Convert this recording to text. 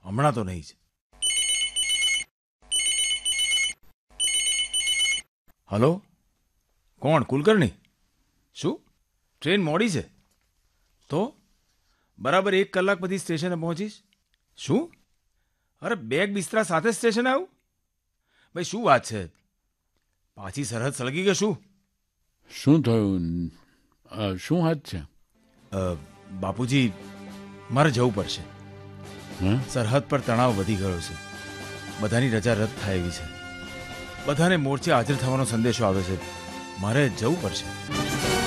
હમણાં તો નહીં જ. હલો, કોણ? કુલકર્ણી? શું ટ્રેન મોડી છે? તો બરાબર 1 કલાક પછી સ્ટેશને પહોંચીશ. શું? અરે બેગ બિસ્તરા સાથે સ્ટેશને આવું? ભાઈ શું વાત છે? પાછી સરહદ સળગી કે શું? શું થયું? શું હાથ છે? બાપુજી, મારે જવું પડશે. હા? સરહદ પર તણાવ વધી ગયો છે. બધાની રજા રદ થાય એવી છે. બધાને મોરચે હાજર થવાનો સંદેશો આવે છે. મારે જવું પડશે.